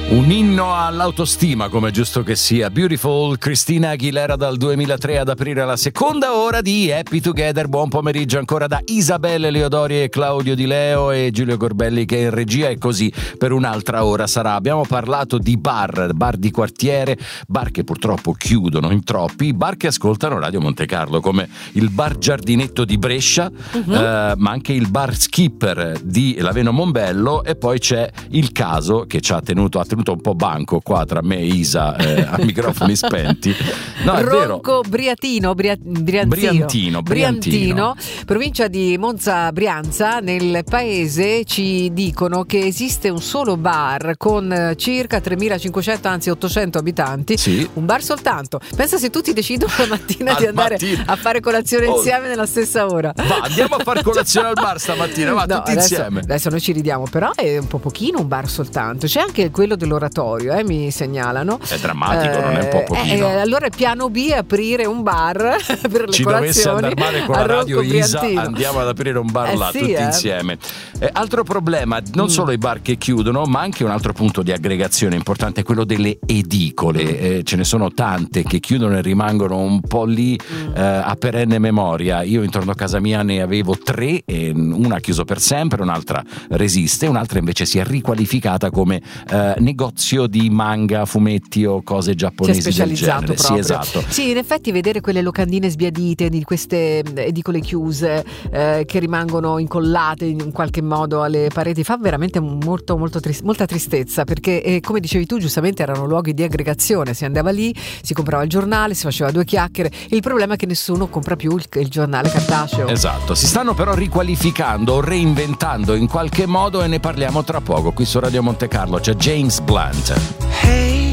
Un inno all'autostima, come giusto che sia. Beautiful, Christina Aguilera dal 2003 ad aprire la seconda ora di Happy Together. Buon pomeriggio ancora da Isabelle Leodori e Claudio Di Leo e Giulio Corbelli che è in regia, e così per un'altra ora sarà. Abbiamo parlato di bar di quartiere, bar che purtroppo chiudono in troppi, bar che ascoltano Radio Monte Carlo, come il bar Giardinetto di Brescia, ma anche il bar Skipper di Laveno Mombello, e poi c'è il caso che ha tenuto un po' banco qua tra me e Isa a microfoni spenti. No, è Ronco vero. Briantino, provincia di Monza Brianza. Nel paese ci dicono che esiste un solo bar con circa 3.500, anzi 800 abitanti. Sì. Un bar soltanto. Pensa se tutti decidono la mattina di andare a fare colazione insieme nella stessa ora. Va, andiamo a fare colazione al bar stamattina, va, tutti insieme. Adesso noi ci ridiamo, però è un po' pochino un bar soltanto. C'è anche quello dell'oratorio, mi segnalano. È drammatico, non è un po' pochino. Allora il piano B è aprire un bar per le ci dovesse andare male con la radio Isa, andiamo ad aprire un bar là, tutti insieme. Altro problema, non solo i bar che chiudono, ma anche un altro punto di aggregazione importante è quello delle edicole. Ce ne sono tante che chiudono e rimangono un po' lì a perenne memoria. Io intorno a casa mia ne avevo 3, una ha chiuso per sempre, un'altra resiste, un'altra invece si è riqualificata come negozio di manga, fumetti o cose giapponesi del genere. Proprio. Sì, esatto. Sì, in effetti vedere quelle locandine sbiadite di queste edicole chiuse che rimangono incollate in qualche modo alle pareti fa veramente molta tristezza, perché come dicevi tu giustamente erano luoghi di aggregazione, si andava lì, si comprava il giornale, si faceva 2 chiacchiere. Il problema è che nessuno compra più il giornale cartaceo. Esatto, si stanno però riqualificando, reinventando in qualche modo, e ne parliamo tra poco qui su Radio Monte Carlo. C'è James Blunt.